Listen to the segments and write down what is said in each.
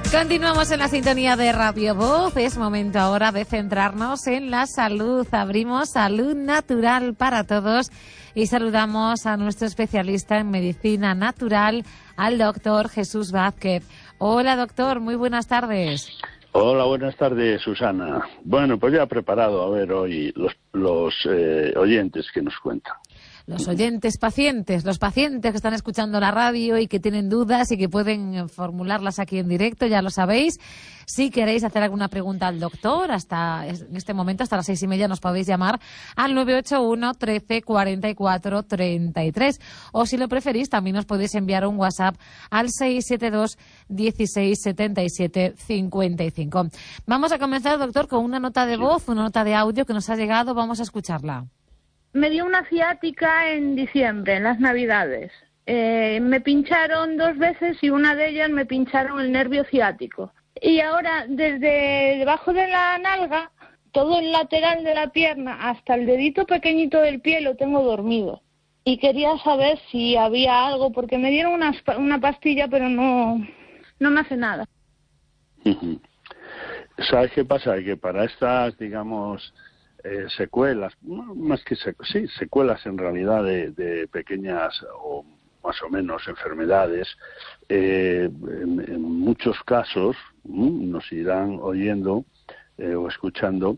Continuamos en la sintonía de Radio Voz. Es momento ahora de centrarnos en la salud. Abrimos Salud Natural para Todos y saludamos a nuestro especialista en medicina natural, al doctor Jesús Vázquez. Hola, doctor, muy buenas tardes. Hola, buenas tardes, Susana. Bueno, pues ya preparado a ver hoy los oyentes que nos cuentan. Los oyentes pacientes, los pacientes que están escuchando la radio y que tienen dudas y que pueden formularlas aquí en directo, ya lo sabéis. Si queréis hacer alguna pregunta al doctor, en este momento, hasta las 6:30, nos podéis llamar al 981 13 44 33. O si lo preferís, también os podéis enviar un WhatsApp al 672 16 77 55. Vamos a comenzar, doctor, con una nota de voz, una nota de audio que nos ha llegado. Vamos a escucharla. Me dio una ciática en diciembre, en las Navidades. Me pincharon 2 veces y una de ellas me pincharon el nervio ciático. Y ahora, desde debajo de la nalga, todo el lateral de la pierna hasta el dedito pequeñito del pie lo tengo dormido. Y quería saber si había algo, porque me dieron una pastilla, pero no me hace nada. ¿Sabes qué pasa? Que para estas, digamos, secuelas, más que secuelas en realidad de pequeñas o más o menos enfermedades, en muchos casos nos irán oyendo o escuchando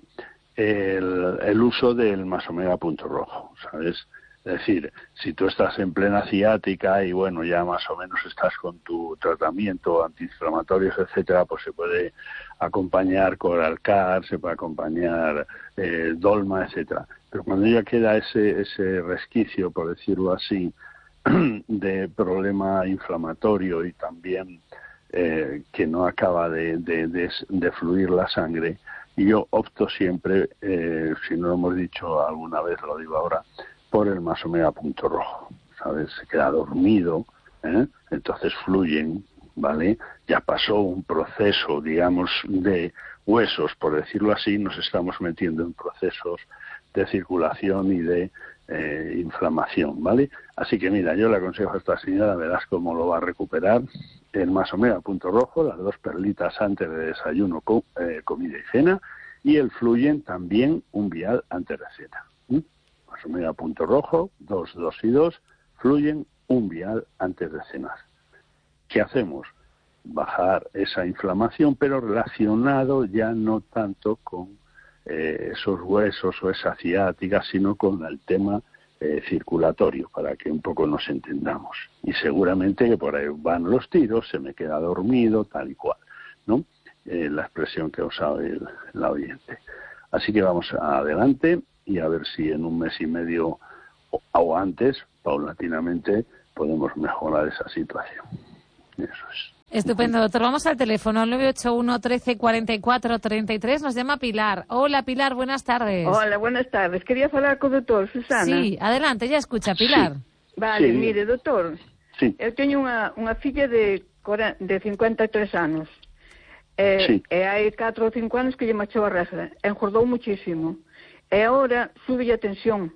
el uso del Más-Omega Punto Rojo, ¿sabes? Es decir, si tú estás en plena ciática y bueno, ya más o menos estás con tu tratamiento antiinflamatorios, etcétera, pues se puede acompañar Coralcar, se puede acompañar Dolma, etcétera. Pero cuando ya queda ese resquicio, por decirlo así, de problema inflamatorio y también que no acaba de fluir la sangre, yo opto siempre, si no lo hemos dicho alguna vez, lo digo ahora, por el Más-Omega Punto Rojo, ¿sabes? Se queda dormido, entonces fluyen, ¿vale? Ya pasó un proceso, digamos, de huesos, por decirlo así, nos estamos metiendo en procesos de circulación y de inflamación, ¿vale? Así que mira, yo le aconsejo a esta señora, verás cómo lo va a recuperar, el Más-Omega Punto Rojo, las 2 perlitas antes de desayuno, comida y cena, y el Fluyen también un vial antes de cena. Más-Omega Punto Rojo, 2 y 2, Fluyen un vial antes de cenar. ¿Qué hacemos? Bajar esa inflamación, pero relacionado ya no tanto con esos huesos o esa ciática, sino con el tema circulatorio, para que un poco nos entendamos. Y seguramente que por ahí van los tiros, se me queda dormido, tal y cual, ¿no? La expresión que usaba la oyente. Así que vamos adelante y a ver si en un mes y medio o antes, paulatinamente, podemos mejorar esa situación. Eso es. Estupendo, doctor. Vamos al teléfono, 981 13 44 33. Nos llama Pilar. Hola, Pilar, buenas tardes. Hola, buenas tardes. Quería falar co doutor, Susana. Sí, adelante, ya escucha, Pilar. Sí. Vale, Sí. mire, doutor, Sí. eu teño unha filla de 53 anos. Sí. E hai 4 ou 5 anos que lle marchou a regra. Engordou muchísimo. E agora sube a tensión.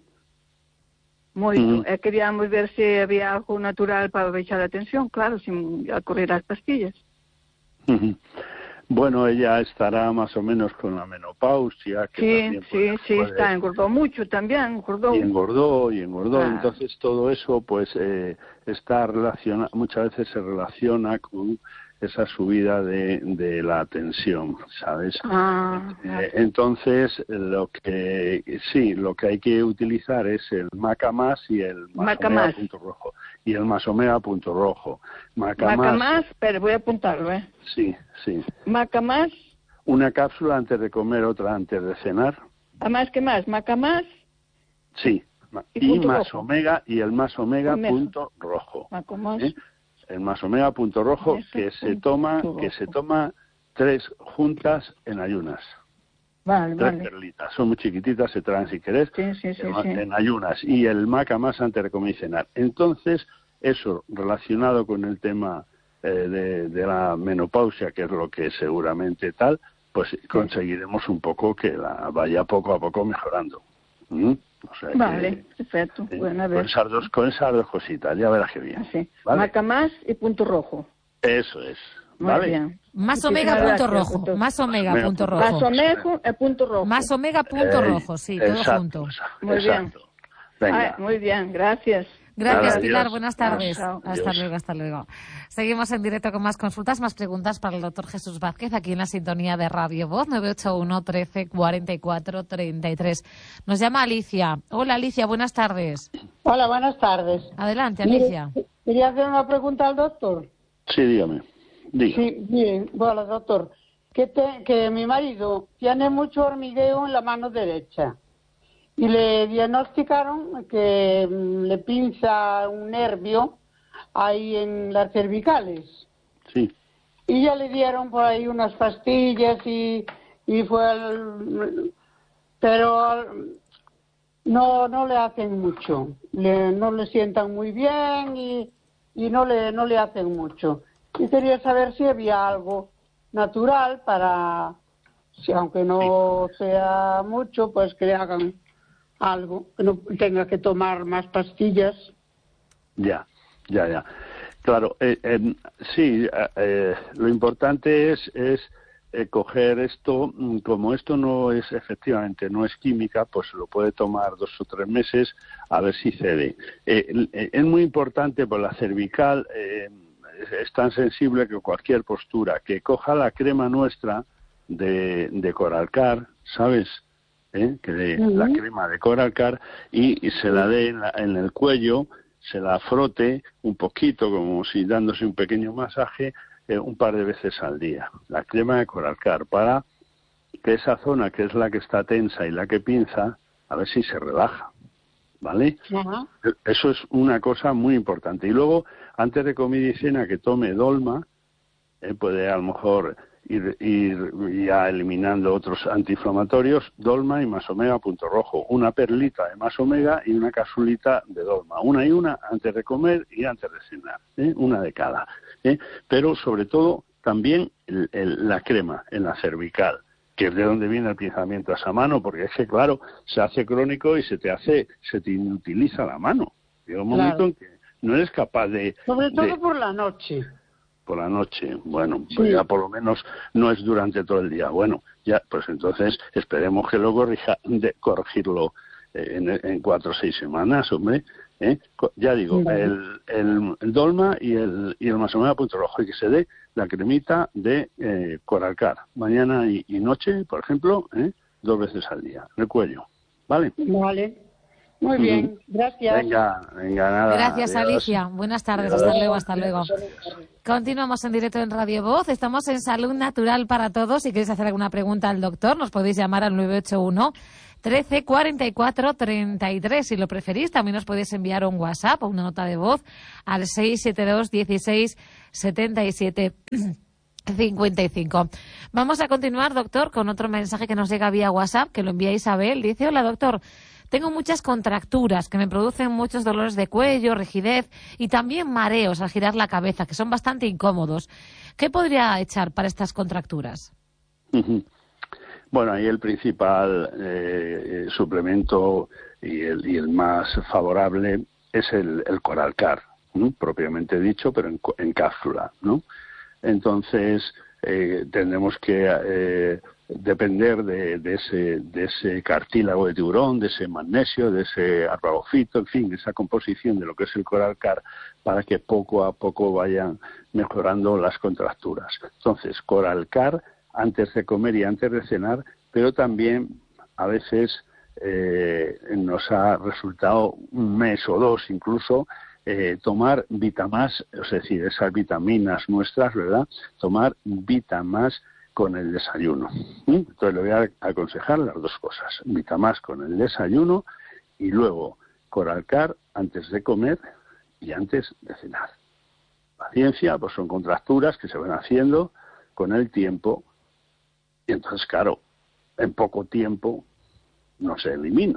Moito. E queríamos ver se había algo natural para baixar a tensión, claro, sin acorrer as pastillas. Bueno, ella estará más o menos con la menopausia. Que también Sí, está, engordó mucho también, engordó. Y engordó. Ah. Entonces todo eso pues está relacionado, muchas veces se relaciona con esa subida de la tensión, ¿sabes? Entonces lo que hay que utilizar es el Maca Más y el Más-Omega Punto Rojo. Y el Más-Omega Punto Rojo. Maca Más, pero voy a apuntarlo, ¿eh? Sí. Maca Más. Una cápsula antes de comer, otra antes de cenar. ¿A más que más? Maca Más. Sí. Y Más-Omega y el Más-Omega Punto Rojo. Maca Más. El Más-Omega Punto Rojo que se toma 3 juntas en ayunas. Vale. 3 perlitas, son muy chiquititas, se traen si querés, Sí. en ayunas. Y el Maca Más antes de comer y cenar. Entonces, eso relacionado con el tema de la menopausia, que es lo que seguramente tal, pues conseguiremos un poco que la vaya poco a poco mejorando. O sea vale, perfecto. Bueno, a ver. Con esas dos cositas, ya verás que bien. Sí. ¿Vale? Maca Más y Punto Rojo. Eso es. Muy ¿Vale? bien. Más omega punto Gracias, rojo. doctor. Más omega punto Más rojo. omega e punto rojo. Más omega punto rojo, sí, todo exacto, junto. Muy bien. Exacto. Venga. Muy bien, gracias. Gracias, Nada, Pilar. adiós. Buenas tardes. Chao. Hasta Adiós. luego, hasta luego. Seguimos en directo con más consultas, más preguntas para el doctor Jesús Vázquez, aquí en la sintonía de Radio Voz, 981 13 44 33. Nos llama Alicia. Hola, Alicia, buenas tardes. Hola, buenas tardes. Adelante, Mire, Alicia. quería hacer una pregunta al doctor. Sí, dígame. Diga. Sí, bien, bueno, doctor, que mi marido tiene mucho hormigueo en la mano derecha y le diagnosticaron que le pinza un nervio ahí en las cervicales. Sí. Y ya le dieron por ahí unas pastillas y pero no le hacen mucho, no le sientan muy bien y no le hacen mucho. Y quería saber si había algo natural para, si aunque no sea mucho, pues que le hagan algo, que no tenga que tomar más pastillas. Ya. Claro, sí, lo importante es coger esto, como esto no es, efectivamente, no es química, pues lo puede tomar 2 o 3 meses a ver si cede. Es muy importante, por la cervical es tan sensible que cualquier postura, que coja la crema nuestra de Coralcar, ¿sabes? La crema de Coralcar y se la dé en el cuello, se la frote un poquito, como si dándose un pequeño masaje, un par de veces al día. La crema de Coralcar, para que esa zona, que es la que está tensa y la que pinza, a ver si se relaja, ¿vale? Ajá. Eso es una cosa muy importante. Y luego, antes de comida y cena, que tome Dolma, puede a lo mejor ir ya eliminando otros antiinflamatorios, Dolma y más omega punto rojo, una perlita de más omega y una capsulita de Dolma, una y una antes de comer y antes de cenar, una de cada, pero sobre todo también la crema en la cervical, que es de donde viene el pinzamiento a esa mano, porque es que claro, se hace crónico y se te inutiliza la mano. Llega un momento en que no eres capaz de... Sobre todo por la noche. Por la noche, bueno, pues sí. Ya por lo menos no es durante todo el día. Bueno, ya, pues entonces esperemos que lo corregirlo en 4 o 6 semanas, hombre. Ya digo, el Dolma y el Masomega punto rojo, y que se dé la cremita de Coralcar, mañana y noche, por ejemplo, 2 veces al día, en el cuello, ¿vale? Vale. Muy bien, gracias. Venga, nada. Gracias, Adiós. Alicia. Buenas tardes, Adiós. hasta luego. Continuamos en directo en Radio Voz. Estamos en Salud Natural para Todos. Si queréis hacer alguna pregunta al doctor, nos podéis llamar al 981 13 44 33. Si lo preferís, también nos podéis enviar un WhatsApp o una nota de voz al 672 16 77 55. Vamos a continuar, doctor, con otro mensaje que nos llega vía WhatsApp, que lo envía Isabel. Dice: hola, doctor. Tengo muchas contracturas que me producen muchos dolores de cuello, rigidez y también mareos al girar la cabeza, que son bastante incómodos. ¿Qué podría echar para estas contracturas? Bueno, ahí el principal suplemento y el más favorable es el Coralcar, ¿no? Propiamente dicho, pero en cápsula, ¿no? Entonces, tendremos que depender de ese cartílago de tiburón, de ese magnesio, de ese arrabofito, en fin, esa composición de lo que es el Coralcar, para que poco a poco vayan mejorando las contracturas. Entonces, Coralcar antes de comer y antes de cenar, pero también a veces nos ha resultado 1 mes o 2 incluso tomar Vitamás, es decir, esas vitaminas nuestras, ¿verdad? Tomar Vitamás con el desayuno. Entonces le voy a aconsejar las 2 cosas: Vitamás con el desayuno y luego Coralcar antes de comer y antes de cenar. Paciencia, pues son contracturas que se van haciendo con el tiempo y entonces, claro, en poco tiempo no se elimina.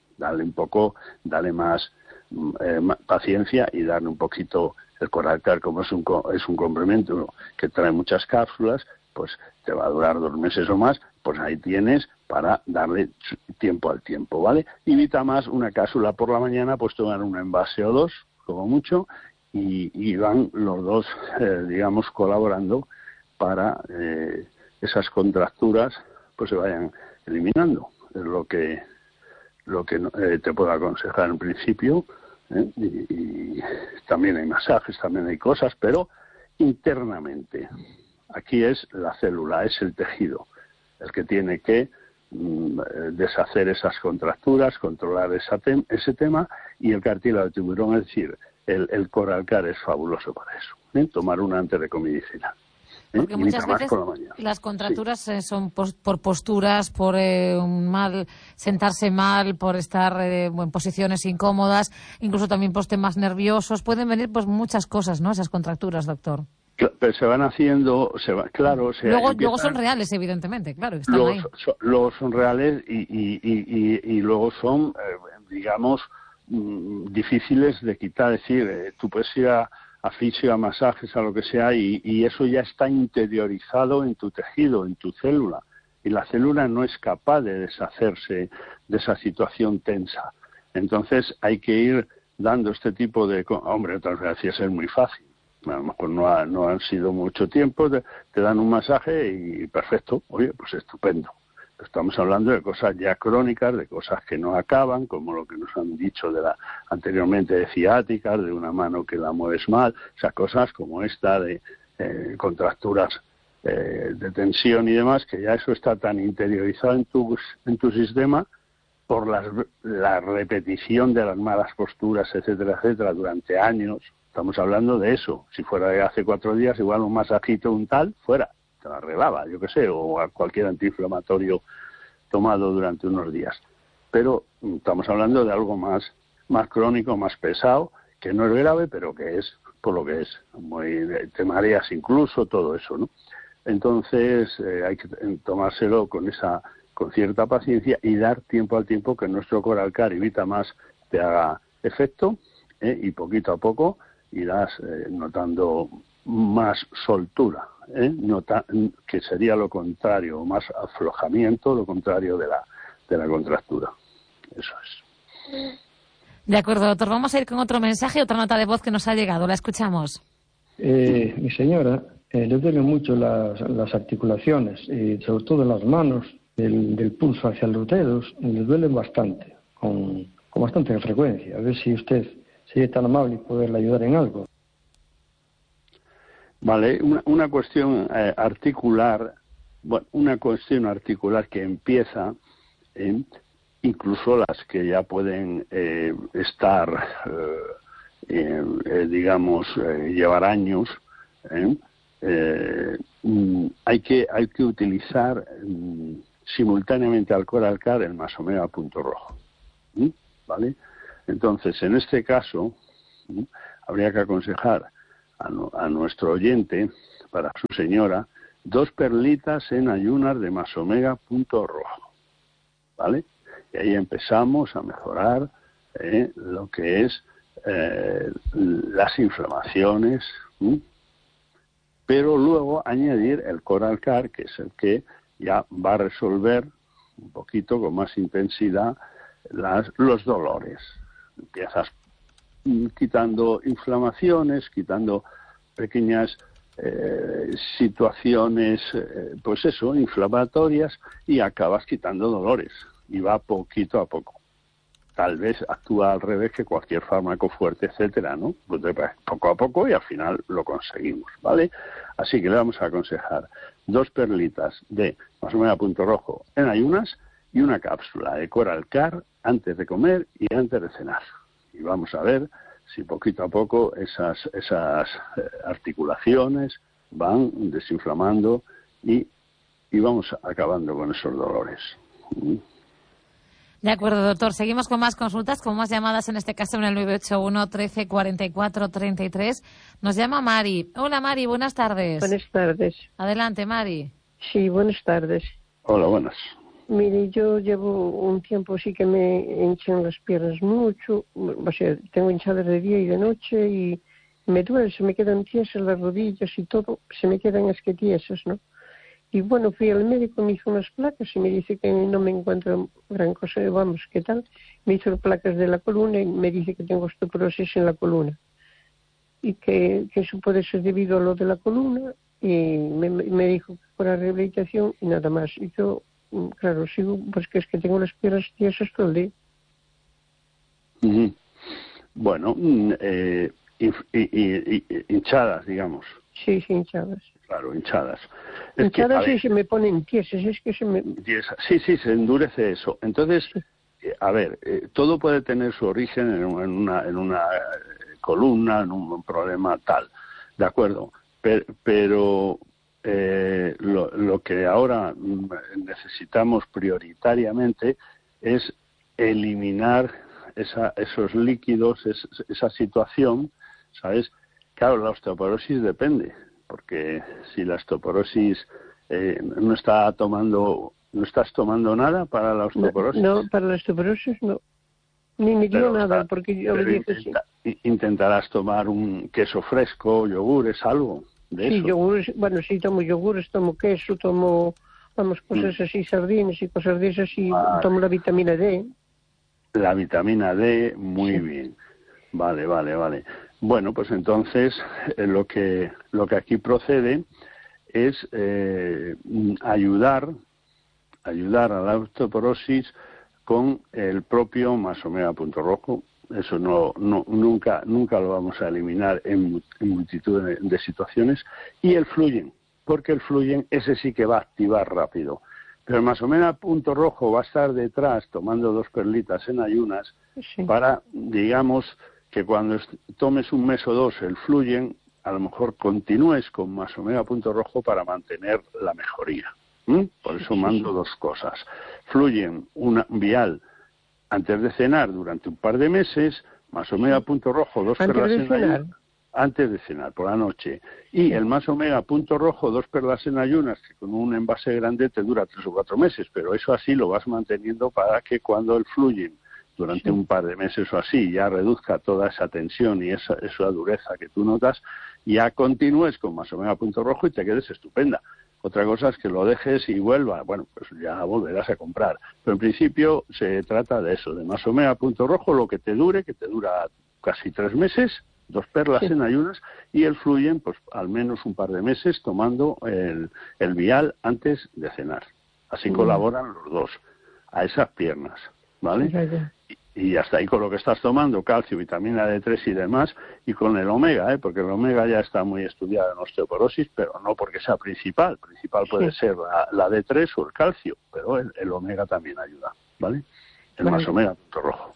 Dale más paciencia y darle un poquito. El Coralcar, como es un complemento que trae muchas cápsulas, pues te va a durar 2 meses o más, pues ahí tienes para darle tiempo al tiempo, ¿vale? Y Vitamás, una cápsula por la mañana, pues tomar un envase o 2, como mucho, y van los dos, digamos, colaborando para esas contracturas pues se vayan eliminando. Es lo que te puedo aconsejar en principio, y también hay masajes, también hay cosas, pero internamente. Aquí es la célula, es el tejido, el que tiene que deshacer esas contracturas, controlar ese tema, y el cartílago de tiburón, es decir, el Coralcar es fabuloso para eso, tomar una antes de comer medicina. Porque muchas veces las contracturas son por posturas, por mal sentarse mal, por estar en posiciones incómodas, incluso también por temas nerviosos. Pueden venir pues muchas cosas, ¿no? Esas contracturas, doctor. Pero se van haciendo, claro. Luego son reales, evidentemente, claro. Están ahí. Luego son reales y luego son, digamos, difíciles de quitar. Es decir, tú puedes ir a fisio, a masajes, a lo que sea, y eso ya está interiorizado en tu tejido, en tu célula. Y la célula no es capaz de deshacerse de esa situación tensa. Entonces hay que ir dando este tipo de... Hombre, otras veces es muy fácil. A lo mejor no han sido mucho tiempo, te dan un masaje y perfecto. Oye, pues estupendo. Estamos hablando de cosas ya crónicas, de cosas que no acaban, como lo que nos han dicho anteriormente de ciáticas, de una mano que la mueves mal, o sea, cosas como esta de contracturas de tensión y demás, que ya eso está tan interiorizado en tu sistema por la repetición de las malas posturas, etcétera, etcétera, durante años. Estamos hablando de eso. Si fuera de hace 4 días, igual un masajito, un tal, fuera. Te la arreglaba, yo qué sé, o a cualquier antiinflamatorio tomado durante unos días. Pero estamos hablando de algo más crónico, más pesado, que no es grave, pero que es por lo que es. Te mareas incluso, todo eso, ¿no? Entonces hay que tomárselo con cierta paciencia y dar tiempo al tiempo que nuestro Coralcar y Vitamas te haga efecto, y poquito a poco irás notando más soltura, que sería lo contrario, más aflojamiento, lo contrario de la contractura. Eso es. De acuerdo, doctor. Vamos a ir con otro mensaje, otra nota de voz que nos ha llegado. La escuchamos. Mi señora, le duelen mucho las articulaciones, y sobre todo las manos, del pulso hacia los dedos, le duelen bastante, con bastante frecuencia. A ver si usted sería tan amable y poderle ayudar en algo. Vale, una cuestión articular, que empieza, incluso las que ya pueden estar, digamos, llevar años, hay que utilizar simultáneamente al Coralcar el Masomega punto rojo, ¿vale? Entonces, en este caso, habría que aconsejar a nuestro oyente, para su señora, 2 perlitas en ayunas de Masomega punto rojo, ¿vale? Y ahí empezamos a mejorar lo que es las inflamaciones, pero luego añadir el Coralcar, que es el que ya va a resolver un poquito con más intensidad los dolores. Empiezas quitando inflamaciones, quitando pequeñas situaciones, pues eso, inflamatorias, y acabas quitando dolores, y va poquito a poco. Tal vez actúa al revés que cualquier fármaco fuerte, etcétera, ¿no? Pues poco a poco, y al final lo conseguimos, ¿vale? Así que le vamos a aconsejar 2 perlitas de Masomega punto rojo en ayunas y una cápsula de Coralcar antes de comer y antes de cenar. Y vamos a ver si poquito a poco esas articulaciones van desinflamando y vamos acabando con esos dolores. De acuerdo, doctor. Seguimos con más consultas, con más llamadas, en este caso en el 981 13 44 33. Nos llama Mari. Hola, Mari, buenas tardes. Buenas tardes. Adelante, Mari. Sí, buenas tardes. Hola, buenas. Mire, yo llevo un tiempo sí que me hinchan las piernas mucho, o sea, tengo hinchadas de día y de noche y me duele, se me quedan tiesas las rodillas y todo, se me quedan tiesas, ¿no? Y bueno, fui al médico, me hizo unas placas y me dice que no me encuentro gran cosa, vamos, ¿qué tal? Me hizo placas de la columna y me dice que tengo osteoporosis en la columna. y que eso puede ser debido a lo de la columna, y me dijo que fuera rehabilitación y nada más. Y yo, claro, sigo, pues que es que tengo las piernas tiesas todo el día. Bueno, hinchadas, digamos. Sí, hinchadas. Claro, hinchadas. Hinchadas y se me ponen tiesas, es que se me... Sí, se endurece eso. Entonces, a ver, todo puede tener su origen en una columna, en un problema tal, ¿de acuerdo? Pero lo que ahora necesitamos prioritariamente es eliminar esos líquidos, esa situación, ¿sabes? Claro, la osteoporosis depende, porque si la osteoporosis no estás tomando nada para la osteoporosis. No, para la osteoporosis no. Ni me dio nada, porque yo le dije sí. Intentarás tomar un queso fresco, yogures, algo de eso. Sí, yogures, bueno, sí tomo yogures, tomo queso, tomo, vamos, cosas así, sardinas y cosas de esas, y tomo la vitamina D. La vitamina D, muy bien. Vale. Bueno, pues entonces lo que aquí procede es ayudar a la osteoporosis con el propio más omega punto rojo. Eso nunca lo vamos a eliminar en multitud de situaciones. Y el fluyen, porque el fluyen ese sí que va a activar rápido. Pero el más omega punto rojo va a estar detrás tomando 2 perlitas en ayunas para, digamos, que cuando tomes un mes o 2 el fluyen, a lo mejor continúes con más omega punto rojo para mantener la mejoría. Por eso mando 2 cosas. Fluyen un vial antes de cenar durante un par de meses, más omega punto rojo, 2 perlas en ayunas. Antes de cenar, por la noche. Y el más omega punto rojo, 2 perlas en ayunas, que con un envase grande te dura 3 o 4 meses, pero eso así lo vas manteniendo para que cuando el fluyen durante un par de meses o así ya reduzca toda esa tensión y esa dureza que tú notas, ya continúes con más omega punto rojo y te quedes estupenda. Otra cosa es que lo dejes y vuelva, bueno, pues ya volverás a comprar. Pero en principio se trata de eso, de más omega punto rojo, lo que te dure, que te dura casi 3 meses, 2 perlas en ayunas, y el fluyen pues al menos un par de meses tomando el vial antes de cenar. Así colaboran los 2 a esas piernas, ¿vale? Y hasta ahí con lo que estás tomando, calcio, vitamina D3 y demás, y con el omega, porque el omega ya está muy estudiado en osteoporosis, pero no porque sea principal. Principal puede ser la D3 o el calcio, pero el omega también ayuda, ¿vale? El más omega punto rojo.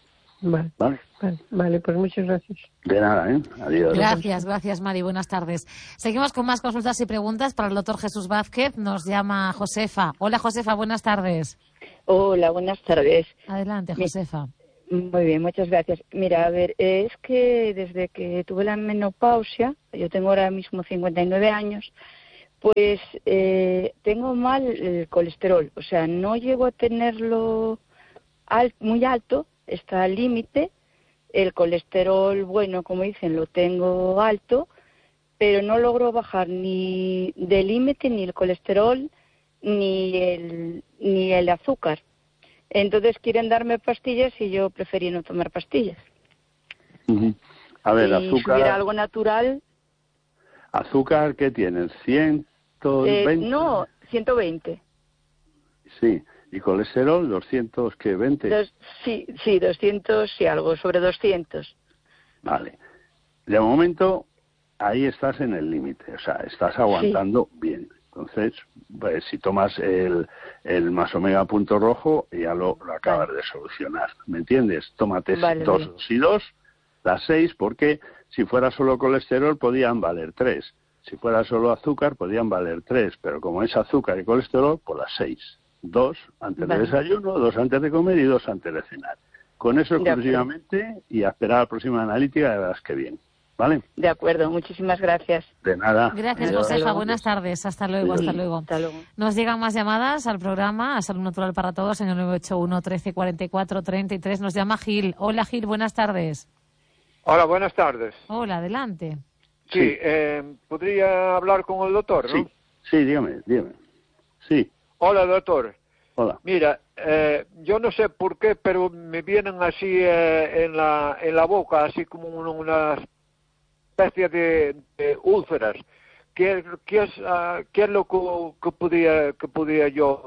Vale, pues muchas gracias. De nada, Adiós. Gracias, Mari. Buenas tardes. Seguimos con más consultas y preguntas para el doctor Jesús Vázquez. Nos llama Josefa. Hola, Josefa, buenas tardes. Hola, buenas tardes. Adelante, Josefa. Muy bien, muchas gracias. Mira, a ver, es que desde que tuve la menopausia, yo tengo ahora mismo 59 años, pues tengo mal el colesterol. O sea, no llego a tenerlo muy alto, está al límite. El colesterol, bueno, como dicen, lo tengo alto, pero no logro bajar ni del límite, ni el colesterol, ni el azúcar. Entonces quieren darme pastillas y yo preferí no tomar pastillas. A ver, y azúcar... Si hubiera algo natural... ¿Azúcar qué tienes? ¿120? No, 120. Sí. ¿Y colesterol? ¿200 qué? ¿20? Sí, 200 y algo, sobre 200. Vale. De momento, ahí estás en el límite, o sea, estás aguantando bien. Entonces, pues, si tomas el más omega punto rojo, ya lo acabas de solucionar. ¿Me entiendes? Tómate 2 y 2, las 6, porque si fuera solo colesterol podían valer 3. Si fuera solo azúcar podían valer 3, pero como es azúcar y colesterol, pues las 6. 2 antes de desayuno, 2 antes de comer y 2 antes de cenar. Con eso exclusivamente y a esperar a la próxima analítica de verás que bien. ¿Vale? De acuerdo, muchísimas gracias. De nada. Gracias, Josefa. Buenas tardes. Hasta luego. Hasta luego. Nos llegan más llamadas al programa, a Salud Natural para Todos, en el 981 13 44 33. Nos llama Gil. Hola, Gil. Buenas tardes. Hola, buenas tardes. Hola, adelante. Sí, ¿podría hablar con el doctor, no? Sí, dígame. Sí. Hola, doctor. Hola. Mira, yo no sé por qué, pero me vienen así en la boca, así como unas especie de úlceras. ¿Qué es lo que podía yo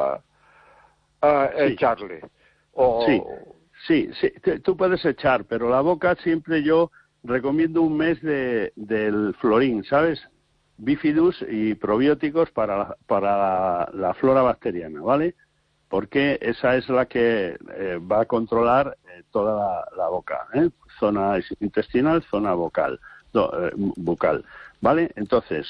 Sí. echarle? Sí, tú puedes echar, pero la boca siempre yo recomiendo un mes del florín, ¿sabes? Bifidus y probióticos para la flora bacteriana, ¿vale? Porque esa es la que va a controlar toda la boca, ¿eh? Zona intestinal, zona bucal, ¿vale? Entonces,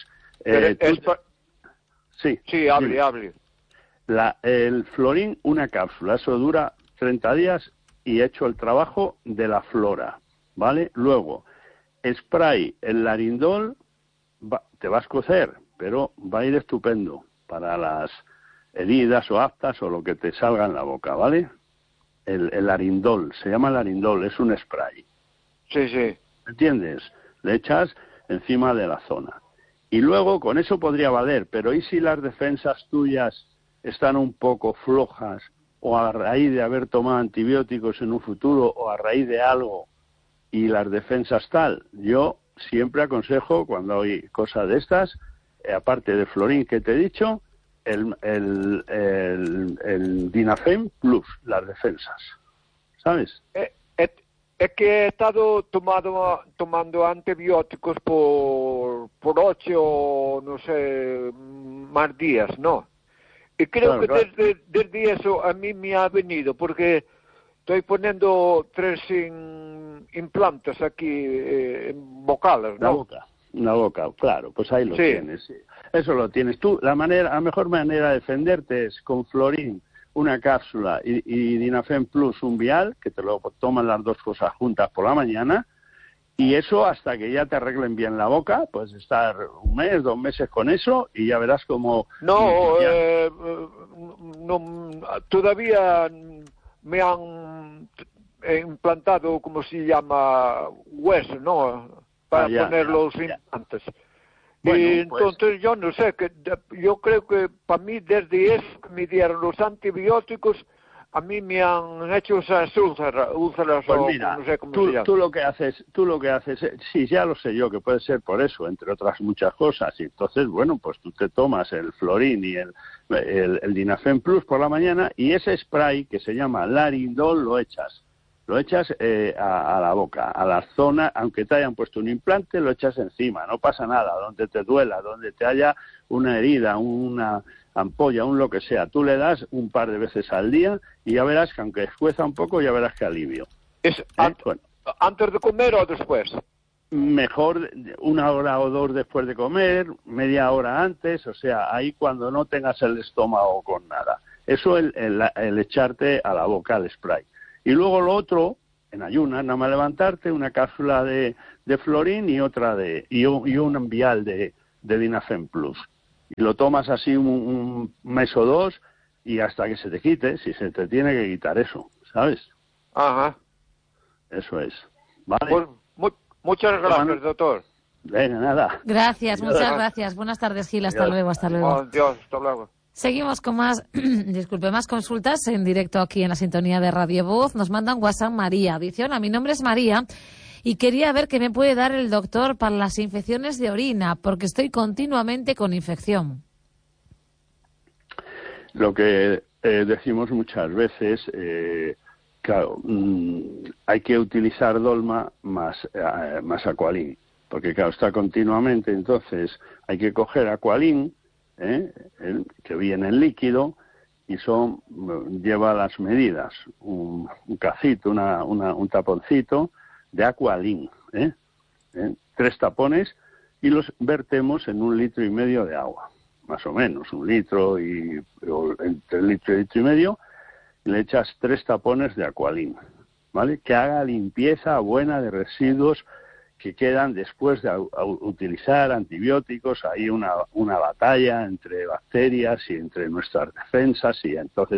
sí, hable. El florín, una cápsula, eso dura 30 días y he hecho el trabajo de la flora, ¿vale? Luego, spray, el larindol, te vas a cocer, pero va a ir estupendo para las heridas o aftas o lo que te salga en la boca, ¿vale? El larindol, se llama larindol, es un spray. Sí. ¿Entiendes? Le echas encima de la zona. Y luego, con eso podría valer, pero ¿y si las defensas tuyas están un poco flojas o a raíz de haber tomado antibióticos en un futuro o a raíz de algo y las defensas tal? Yo siempre aconsejo, cuando hay cosas de estas, aparte de florín que te he dicho, el Dinafem Plus, las defensas, ¿sabes? Es que he estado tomando antibióticos por 8, no sé, más días, ¿no? Y creo que desde eso a mí me ha venido, porque estoy poniendo 3 implantes aquí vocales, ¿no? La boca, claro, pues ahí lo tienes. Sí. Eso lo tienes tú. La mejor manera de defenderte es con florín, una cápsula y Dinafem Plus, un vial, que te lo toman las dos cosas juntas por la mañana, y eso hasta que ya te arreglen bien la boca, puedes estar 1 mes, 2 meses con eso y ya verás cómo... No, todavía me han implantado, como se llama, hueso, ¿no? Para poner los implantes. Bueno, y entonces yo no sé, yo creo que para mí desde eso que me dieron los antibióticos, a mí me han hecho esas úlceras pues mira, no sé cómo se llama. Tú lo que haces, sí, ya lo sé yo, que puede ser por eso, entre otras muchas cosas, y entonces, bueno, pues tú te tomas el florín y el Dinafem Plus por la mañana, y ese spray que se llama larindol lo echas a la boca, a la zona, aunque te hayan puesto un implante, lo echas encima, no pasa nada, donde te duela, donde te haya una herida, una ampolla, un lo que sea, tú le das un par de veces al día y ya verás que aunque escueza un poco, ya verás que alivio. ¿Antes de comer o después? Mejor 1 hora o 2 después de comer, media hora antes, o sea, ahí cuando no tengas el estómago con nada. Eso el echarte a la boca el spray. Y luego lo otro, en ayunas, nada más levantarte, una cápsula de florín y otra y un vial de Dinafem Plus. Y lo tomas así un mes o 2 y hasta que se te quite, si se te tiene que quitar eso, ¿sabes? Ajá. Eso es. ¿Vale? Pues, muchas gracias, doctor. Venga, nada. Gracias, muchas gracias. Buenas tardes, Gil. Hasta luego. Adiós, hasta luego. Seguimos con más consultas en directo aquí en la sintonía de Radio Voz. Nos manda un WhatsApp María. Dice, hola, mi nombre es María y quería ver qué me puede dar el doctor para las infecciones de orina, porque estoy continuamente con infección. Lo que decimos muchas veces, claro, hay que utilizar dolma más Aqualin, porque claro, está continuamente, entonces hay que coger Aqualin, que viene en líquido, y lleva las medidas, un cacito, un taponcito de Aqualin, 3 tapones, y los vertemos en 1,5 litros de agua, más o menos, 1 litro o entre 1 litro y 1,5 litros, y le echas 3 tapones de Aqualin, ¿vale? Que haga limpieza buena de residuos que quedan después de utilizar antibióticos. Hay una batalla entre bacterias y entre nuestras defensas, y entonces